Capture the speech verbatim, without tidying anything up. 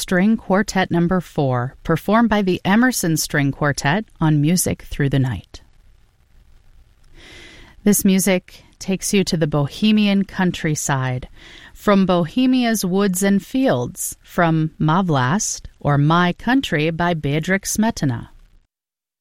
String Quartet Number four, performed by the Emerson String Quartet on Music Through the Night. This music takes you to the Bohemian countryside, from Bohemia's woods and fields, from Ma Vlast, or My Country by Bedřich Smetana.